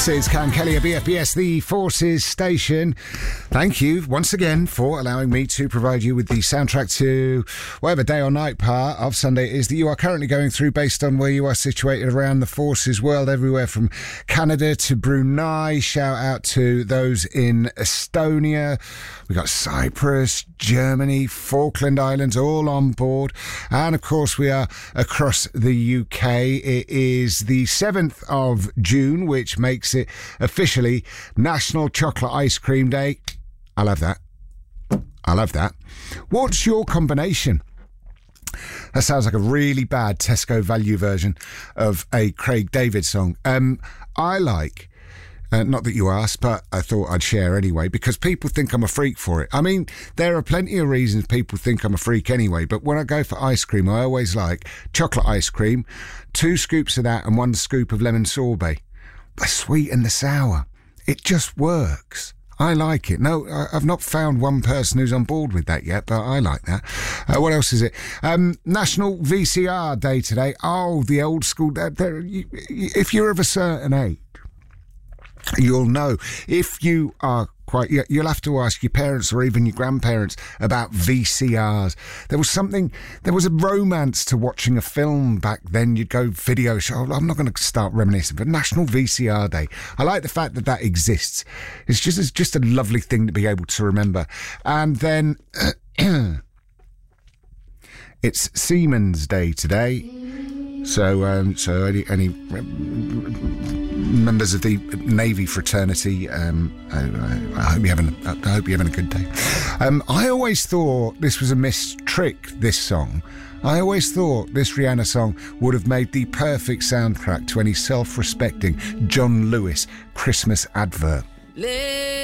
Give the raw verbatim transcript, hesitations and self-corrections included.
This is Cam Kelly at B F B S, the Forces station. Thank you once again for allowing me to provide you with the soundtrack to whatever day or night part of Sunday it is that you are currently going through, based on where you are situated around the Forces world, everywhere from Canada to Brunei. Shout out to those in Estonia. We got Cyprus, Germany, Falkland Islands, all on board. And of course, we are across the U K. It is the seventh of June, which makes it officially National Chocolate Ice Cream Day. I love that. I love that. What's your combination? That sounds like a really bad Tesco value version of a Craig David song. Um, I like... Uh, not that you asked, but I thought I'd share anyway, because people think I'm a freak for it. I mean, there are plenty of reasons people think I'm a freak anyway, but when I go for ice cream, I always like chocolate ice cream, two scoops of that and one scoop of lemon sorbet. The sweet and the sour. It just works. I like it. No, I've not found one person who's on board with that yet, but I like that. Uh, what else is it? Um, National V C R Day today. Oh, the old school. Uh, there, you, if you're of a certain age, you'll know. If you are quite, you'll have to ask your parents or even your grandparents about V C Rs. There was something, there was a romance to watching a film back then. You'd go video show. I'm not going to start reminiscing, but National V C R Day. I like the fact that that exists. It's just, it's just a lovely thing to be able to remember. And then it's Seamen's Day today. So, um, so any, any members of the Navy fraternity, um, I, I hope you're having, I hope you're having a good day. Um, I always thought this was a missed trick. This song, I always thought this Rihanna song would have made the perfect soundtrack to any self-respecting John Lewis Christmas advert.